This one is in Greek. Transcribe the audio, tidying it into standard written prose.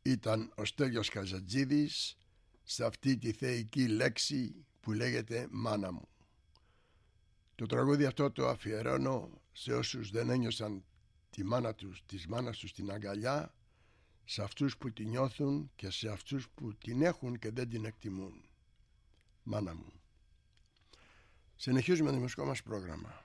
ήταν ο Στέλιος Καζατζίδης σε αυτή τη θεϊκή λέξη που λέγεται μάνα μου. Το τραγούδι αυτό το αφιερώνω σε όσους δεν ένιωσαν της μάνας τους την αγκαλιά, σε αυτούς που την νιώθουν και σε αυτούς που την έχουν και δεν την εκτιμούν. Μάνα μου. Συνεχίζουμε το μουσικό μας πρόγραμμα.